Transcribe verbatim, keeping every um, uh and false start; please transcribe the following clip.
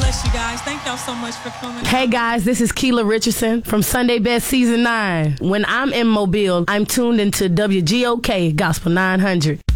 bless you guys. Thank y'all so much for coming. Hey guys, this is Keela Richardson from Sunday Best Season nine. When I'm in Mobile, I'm tuned into W G O K Gospel nine hundred.